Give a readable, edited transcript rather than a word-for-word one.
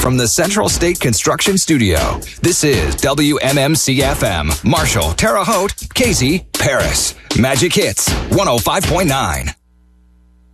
from the Central State Construction Studio. This is WMMC-FM. Marshall, Terre Haute, Casey, Paris. Magic Hits 105.9.